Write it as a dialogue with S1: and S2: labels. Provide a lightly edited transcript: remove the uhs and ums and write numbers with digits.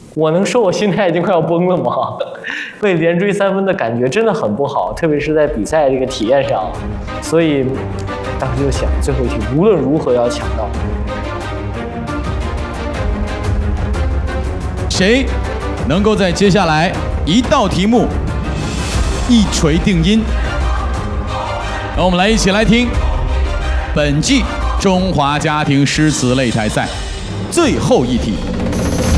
S1: 我能说我心态已经快要崩了吗？被连追3分的感觉真的很不好，特别是在比赛这个体验上。所以当时就想，最后一题无论如何要抢到。
S2: 谁能够在接下来一道题目一锤定音？让我们来一起来听本季中华家庭诗词擂台赛最后一题。